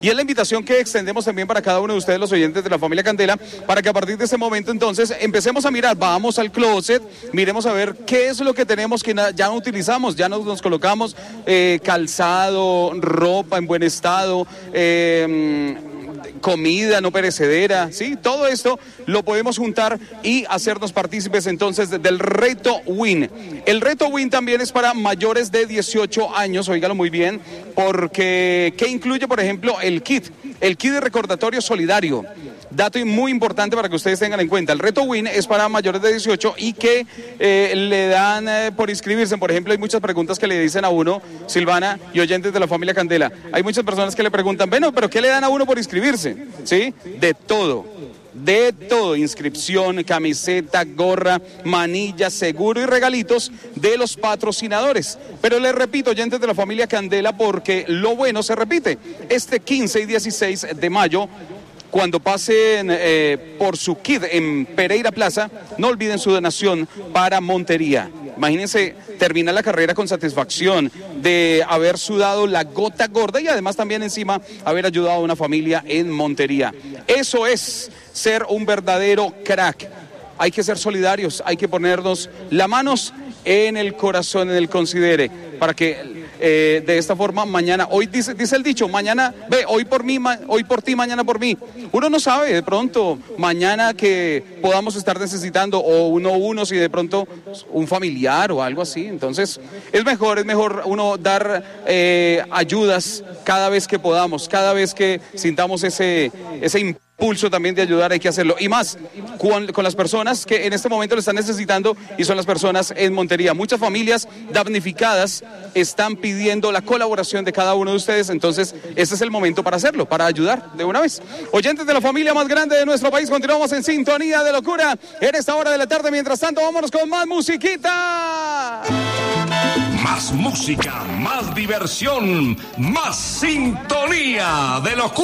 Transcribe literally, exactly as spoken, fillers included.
Y es la invitación que extendemos también para cada uno de ustedes, los oyentes de la familia Candela, para que a partir de ese momento entonces empecemos a mirar, vamos al closet, miremos a ver qué es lo que tenemos que ya no utilizamos, ya nos, nos colocamos eh, calzado, ropa en buen estado, eh, comida no perecedera, ¿sí? Todo esto lo podemos juntar y hacernos partícipes entonces del reto WIN. El reto WIN también es para mayores de dieciocho años, óigalo muy bien, porque ¿qué incluye, por ejemplo, el kit? El kit de recordatorio solidario. Dato muy importante para que ustedes tengan en cuenta. El reto WIN es para mayores de dieciocho y que eh, le dan eh, por inscribirse. Por ejemplo, hay muchas preguntas que le dicen a uno, Silvana y oyentes de la familia Candela. Hay muchas personas que le preguntan, bueno, pero ¿qué le dan a uno por inscribirse? ¿Sí? De todo. De todo, inscripción, camiseta, gorra, manilla, seguro y regalitos de los patrocinadores. Pero les repito, oyentes de la familia Candela, porque lo bueno se repite. Este quince y dieciséis de mayo, cuando pasen eh, por su kit en Pereira Plaza, no olviden su donación para Montería. Imagínense terminar la carrera con satisfacción de haber sudado la gota gorda y además también encima haber ayudado a una familia en Montería. Eso es ser un verdadero crack. Hay que ser solidarios, hay que ponernos las manos en el corazón, en el considere, para que eh, de esta forma mañana, hoy dice, dice el dicho, mañana, ve, hoy por mí, ma, hoy por ti, mañana por mí. Uno no sabe, de pronto, mañana que podamos estar necesitando, o uno uno, si de pronto un familiar o algo así. Entonces, es mejor, es mejor uno dar eh, ayudas cada vez que podamos, cada vez que sintamos ese, ese impulso. Pulso también de ayudar, hay que hacerlo. Y más con, con las personas que en este momento lo están necesitando y son las personas en Montería. Muchas familias damnificadas están pidiendo la colaboración de cada uno de ustedes. Entonces, este es el momento para hacerlo, para ayudar de una vez. Oyentes de la familia más grande de nuestro país, continuamos en sintonía de locura en esta hora de la tarde. Mientras tanto, vámonos con más musiquita. Más música, más diversión, más sintonía de locura.